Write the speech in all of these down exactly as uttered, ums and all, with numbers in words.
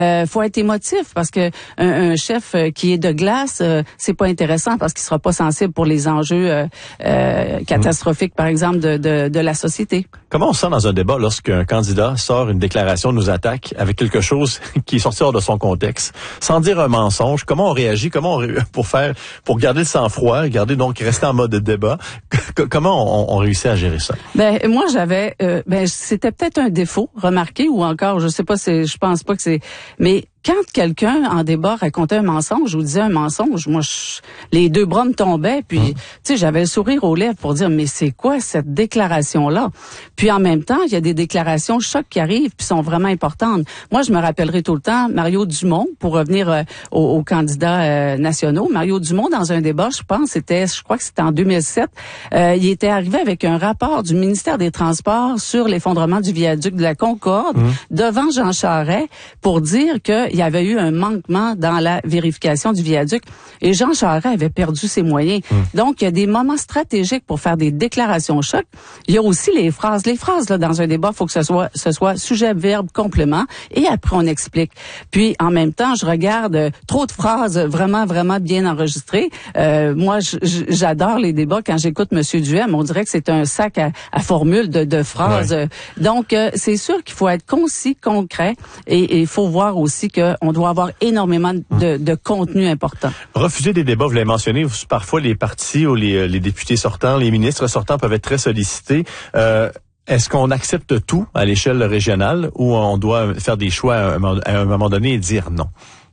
Euh, faut être émotif parce que un, un chef qui est de glace, euh, c'est pas intéressant parce qu'il sera pas sensible pour les enjeux euh, euh, catastrophiques, par exemple, de, de, de la société. Comment on se sent dans un débat lorsqu'un candidat sort une déclaration, nous attaque avec quelque chose qui est sorti hors de son contexte, sans dire un mensonge? Comment on réagit? Comment on, pour faire, pour garder le sang-froid, garder donc rester en mode de débat? Comment on, on réussit à gérer ça? Ben moi j'avais, euh, ben c'était peut-être un défaut remarqué ou encore, je sais pas, c'est, je pense pas que c'est, mais quand quelqu'un en débat racontait un mensonge ou disait un mensonge, moi je, les deux bras me tombaient, puis mmh. tu sais j'avais le sourire aux lèvres pour dire mais c'est quoi cette déclaration là? Puis en même temps il y a des déclarations choc qui arrivent puis sont vraiment importantes. Moi je me rappellerai tout le temps Mario Dumont pour revenir euh, aux, aux candidats euh, nationaux. Mario Dumont dans un débat, je pense c'était, je crois que c'était en deux mille sept, euh, il était arrivé avec un rapport du ministère des Transports sur l'effondrement du viaduc de la Concorde mmh. devant Jean Charest pour dire que il y avait eu un manquement dans la vérification du viaduc et Jean Charest avait perdu ses moyens. Mmh. Donc, il y a des moments stratégiques pour faire des déclarations choc. Il y a aussi les phrases. Les phrases, là, dans un débat, il faut que ce soit, ce soit sujet, verbe, complément et après, on explique. Puis, en même temps, je regarde euh, trop de phrases vraiment, vraiment bien enregistrées. Euh, moi, j'adore les débats. Quand j'écoute M. Duhem, on dirait que c'est un sac à, à formules de, de phrases. Ouais. Donc, euh, c'est sûr qu'il faut être concis, concret et il faut voir aussi que on doit avoir énormément de, de contenu important. Refuser des débats, vous l'avez mentionné, parfois les partis ou les, les députés sortants, les ministres sortants peuvent être très sollicités. Euh, Est-ce qu'on accepte tout à l'échelle régionale ou on doit faire des choix à un, à un moment donné et dire non?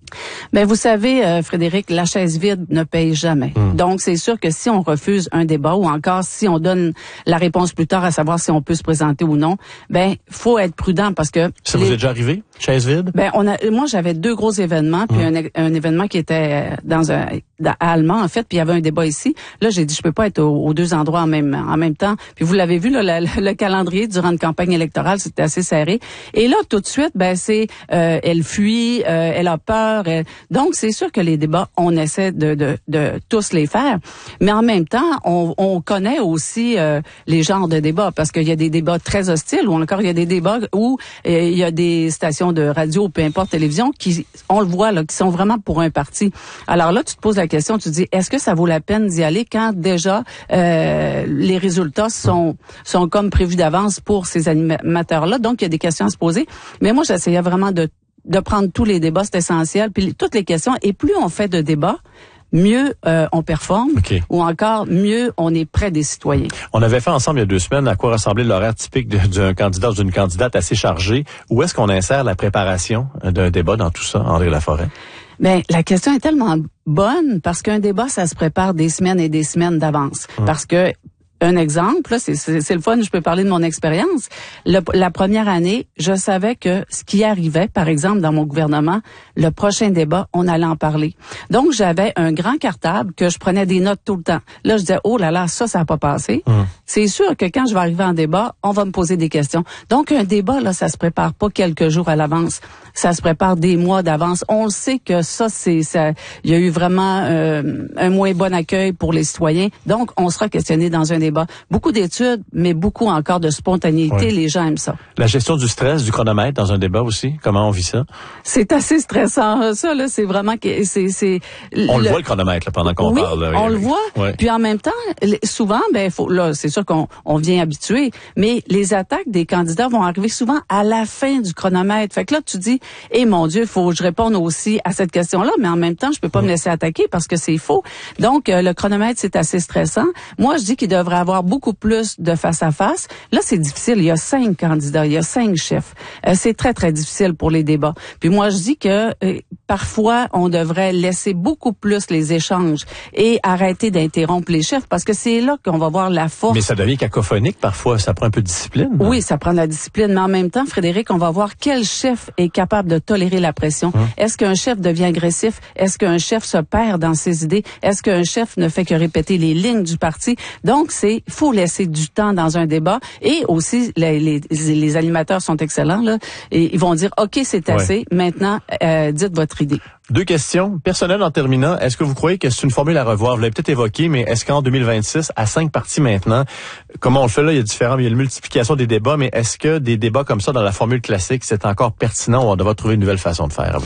Ben vous savez, euh, Frédéric, la chaise vide ne paye jamais. Mmh. Donc, c'est sûr que si on refuse un débat ou encore si on donne la réponse plus tard à savoir si on peut se présenter ou non, ben faut être prudent parce que... Ça les... vous est déjà arrivé, chaise vide? Ben on a, moi, j'avais deux gros événements, puis mmh. un, un événement qui était dans un à Allemand, en fait, puis il y avait un débat ici. Là, j'ai dit, je peux pas être aux, aux deux endroits en même en même temps. Puis vous l'avez vu, là, le, le, le calendrier durant une campagne électorale, c'était assez serré. Et là, tout de suite, ben c'est, euh, elle fuit, euh, elle a peur. Elle... Donc, c'est sûr que les débats, on essaie de, de, de tous les faire. Mais en même temps, on, on connaît aussi euh, les genres de débats, parce qu'il y a des débats très hostiles, ou encore il y a des débats où euh, il y a des stations de radio, peu importe, télévision, qui, on le voit, là, qui sont vraiment pour un parti. Alors là, tu te poses la question, tu te dis, est-ce que ça vaut la peine d'y aller quand déjà euh, les résultats sont sont comme prévus d'avance pour ces animateurs-là? Donc, il y a des questions à se poser. Mais moi, j'essayais vraiment de de prendre tous les débats, c'est essentiel, puis toutes les questions. Et plus on fait de débats, mieux euh, on performe, okay. ou encore mieux on est près des citoyens. On avait fait ensemble il y a deux semaines à quoi ressemblait l'horaire typique d'un candidat ou d'une candidate assez chargée. Où est-ce qu'on insère la préparation d'un débat dans tout ça, André Laforêt? Ben, la question est tellement bonne parce qu'un débat, ça se prépare des semaines et des semaines d'avance. Hum. Parce que un exemple, là, c'est, c'est, c'est le fun, je peux parler de mon expérience. Le, la première année, je savais que ce qui arrivait, par exemple, dans mon gouvernement, le prochain débat, on allait en parler. Donc, j'avais un grand cartable que je prenais des notes tout le temps. Là, je disais, oh là là, ça, ça n'a pas passé. Mmh. C'est sûr que quand je vais arriver en débat, on va me poser des questions. Donc, un débat, là, ça se prépare pas quelques jours à l'avance. Ça se prépare des mois d'avance. On le sait que ça, c'est ça. Il y a eu vraiment euh, un moins bon accueil pour les citoyens. Donc, on sera questionné dans un débat. Beaucoup d'études, mais beaucoup encore de spontanéité. Oui. Les gens aiment ça. La gestion du stress, du chronomètre dans un débat aussi, comment on vit ça? C'est assez stressant. Ça, là, c'est vraiment que c'est, c'est. On le, le voit le chronomètre là, pendant qu'on oui, parle. Là. On le voit. Oui. Puis en même temps, souvent, ben, faut, là, c'est sûr qu'on on vient habitué, mais les attaques des candidats vont arriver souvent à la fin du chronomètre. Fait que là, tu dis, eh mon Dieu, faut que je réponde aussi à cette question-là, mais en même temps, je peux pas oui. me laisser attaquer parce que c'est faux. Donc, euh, le chronomètre, c'est assez stressant. Moi, je dis qu'il devrait avoir beaucoup plus de face-à-face. Là, c'est difficile. Il y a cinq candidats, il y a cinq chefs. Euh, c'est très, très difficile pour les débats. Puis moi, je dis que euh, parfois, on devrait laisser beaucoup plus les échanges et arrêter d'interrompre les chefs parce que c'est là qu'on va voir la force. Mais ça devient cacophonique parfois. Ça prend un peu de discipline. Non? Oui, ça prend de la discipline. Mais en même temps, Frédéric, on va voir quel chef est capable de tolérer la pression. Hum. Est-ce qu'un chef devient agressif? Est-ce qu'un chef se perd dans ses idées? Est-ce qu'un chef ne fait que répéter les lignes du parti? Donc, c'est faut laisser du temps dans un débat et aussi les, les, les animateurs sont excellents là et ils vont dire ok c'est assez ouais. maintenant euh, dites votre idée. Deux questions personnelles en terminant. Est-ce que vous croyez que c'est une formule à revoir? Vous l'avez peut-être évoqué, mais est-ce qu'en deux mille vingt-six, à cinq partis maintenant, comment on le fait là? Il y a différents, il y a une multiplication des débats, mais est-ce que des débats comme ça dans la formule classique, c'est encore pertinent ou on devra trouver une nouvelle façon de faire?